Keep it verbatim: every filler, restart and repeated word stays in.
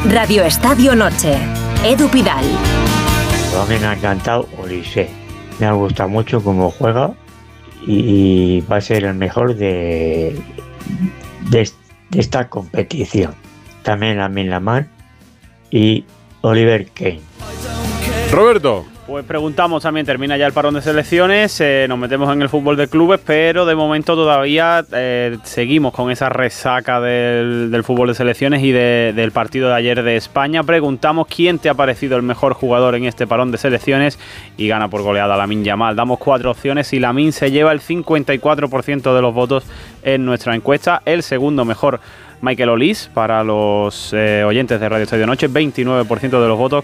Radio Estadio Noche. Edu Pidal. A mí me ha encantado Olise. Me ha gustado mucho cómo juega y va a ser el mejor de, de, de esta competición. También Lamine Yamal y Oliver Kahn. Roberto. Pues preguntamos también, termina ya el parón de selecciones, eh, nos metemos en el fútbol de clubes, pero de momento todavía eh, seguimos con esa resaca del, del fútbol de selecciones y de, del partido de ayer de España. Preguntamos quién te ha parecido el mejor jugador en este parón de selecciones y gana por goleada Lamine Yamal. Damos cuatro opciones y Lamine se lleva el cincuenta y cuatro por ciento de los votos en nuestra encuesta. El segundo mejor, Michael Olise, para los eh, oyentes de Radio Estadio Noche, veintinueve por ciento de los votos.